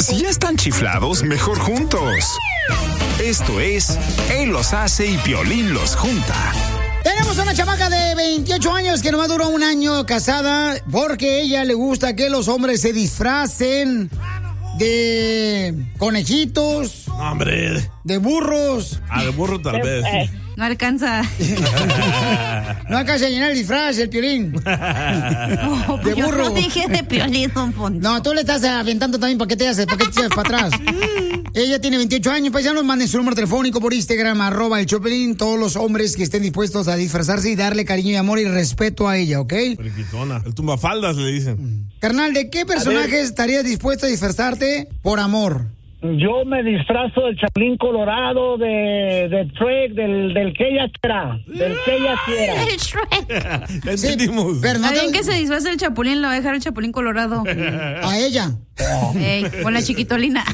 Si ya están chiflados, mejor juntos. Esto es Él los hace y Piolín los junta. Tenemos una chamaca de 28 años que nomás duró un año casada porque a ella le gusta que los hombres se disfracen de conejitos. Hombre. De burros. De burro tal vez. No alcanza. No alcanza a llenar el disfraz, el Piolín. No, de burro. Yo no dije de Piolín, don Poncho. No, tú le estás aventando también para que te haces para atrás. Ella tiene 28 años, paisanos, manden su número telefónico por Instagram, @el Chopelín, todos los hombres que estén dispuestos a disfrazarse y darle cariño y amor y respeto a ella, ¿ok? Friquitona. El tumbafaldas le dicen. Carnal, ¿de qué personaje estarías dispuesto a disfrazarte por amor? Yo me disfrazo del Chapulín Colorado, de Shrek, del que ella quiera. Del que ella quiera. El Shrek. Entendimos. Pero no Alguien que se disfrace del Chapulín, lo va a dejar el Chapulín Colorado. A ella. Ey, con la chiquitolina.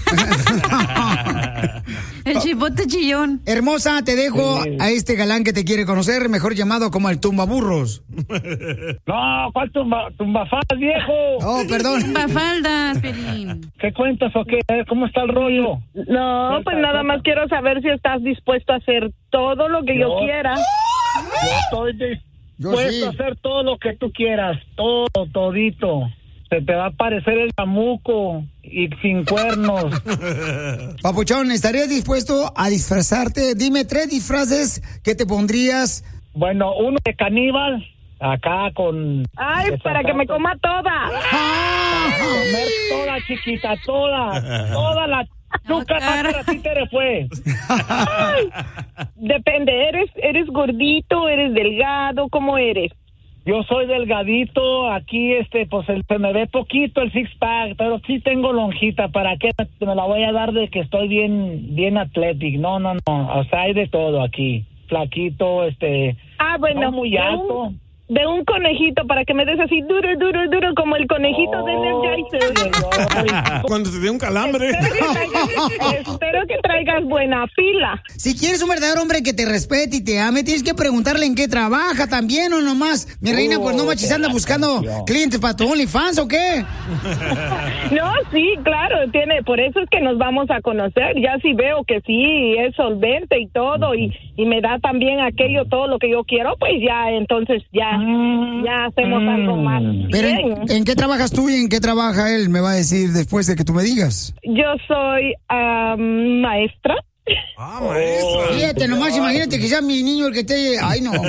El chipote chillón. Hermosa, te dejo a este galán que te quiere conocer, mejor llamado como el tumbaburros. No, ¿cuál tumbafaldas, viejo? Oh, perdón. Tumbafaldas, Pelín. ¿Qué cuentas o qué? ¿Cómo está el rollo? No, pues nada más quiero saber si estás dispuesto a hacer todo lo que yo quiera. Yo estoy dispuesto a hacer todo lo que tú quieras, todito. Se te va a aparecer el chamuco y sin cuernos. Papuchón, ¿estarías dispuesto a disfrazarte? Dime 3 disfraces que te pondrías. Bueno, uno de caníbal, acá con... Ay, para que me coma toda. Para comer toda, chiquita, toda la... Nunca así te le fue. Ay, depende, ¿eres gordito, eres delgado, cómo eres? Yo soy delgadito, aquí pues se me ve poquito el six pack, pero sí tengo lonjita. ¿Para qué me la voy a dar de que estoy bien atlético? No, o sea, hay de todo aquí. Flaquito, bueno, no muy alto. De un conejito para que me des así duro como el conejito de Energizer. Cuando te dé un calambre. Espero que traigas buena pila. Si quieres un verdadero hombre que te respete y te ame, tienes que preguntarle en qué trabaja también o nomás. Mi reina, pues no manches, anda buscando clientes para tu OnlyFans o qué. No, sí, claro, por eso es que nos vamos a conocer. Ya si veo que sí es solvente y todo y me da también aquello, todo lo que yo quiero, pues ya, entonces ya hacemos algo más. Pero ¿en qué trabajas tú y en qué trabaja él? Me va a decir después de que tú me digas. Yo soy maestra. Maestra. Fíjate, nomás imagínate que sea mi niño el que esté... Ay, no.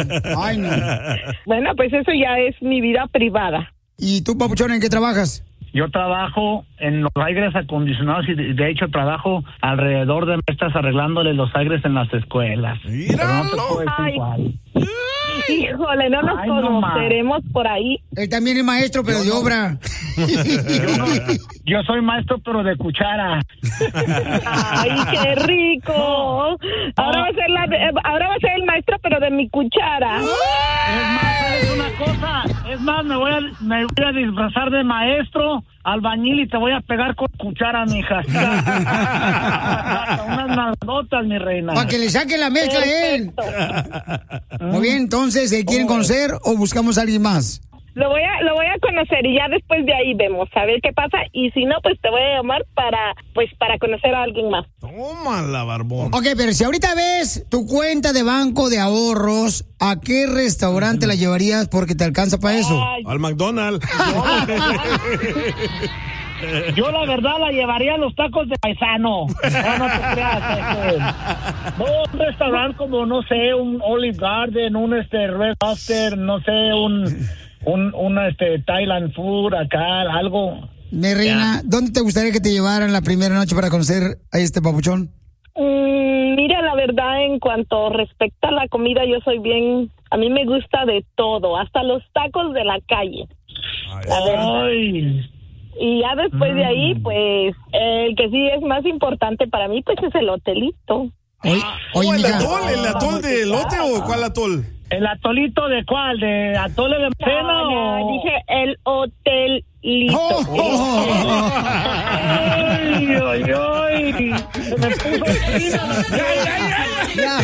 Bueno, pues eso ya es mi vida privada. ¿Y tú, papuchón, en qué trabajas? Yo trabajo en los aires acondicionados y de hecho trabajo alrededor de maestras arreglándole los aires en las escuelas. ¡Míralo! No te puedo decir cuál. Híjole, no nos conoceremos por ahí. Él también es maestro, pero de obra. Yo soy maestro, pero de cuchara. ¡Ay, qué rico! Ahora va a ser el maestro, pero de mi cuchara. Es más, ¿sabes una cosa? Es más, me voy a disfrazar de maestro, albañil y te voy a pegar con cuchara, mija. Unas nalgotas, mi reina. Para que le saque la mezcla a él. Muy bien, entonces, ¿quieren conocer o buscamos a alguien más? Lo voy a conocer y ya después de ahí vemos a ver qué pasa y si no, pues te voy a llamar para conocer a alguien más. Tómala, barbón. Ok, pero si ahorita ves tu cuenta de banco de ahorros, ¿a qué restaurante la llevarías porque te alcanza para eso? Al McDonald's. Yo la verdad la llevaría a los tacos de paisano. No te creas. No, un restaurante como, no sé, un Olive Garden, un Red Lobster, no sé, un Thailand food acá, algo. Mi reina, ¿dónde te gustaría que te llevaran la primera noche para conocer a este papuchón? Mira, la verdad, en cuanto respecta a la comida, yo soy a mí me gusta de todo, hasta los tacos de la calle. Ay. Y ya después de ahí, pues, el que sí es más importante para mí, pues, es el hotelito. Oye, ¿El atol de elote o cuál atol? ¿El atolito de cuál? ¿De atole de cena o...? Dije el hotelito. ¡Ay! Se me puso...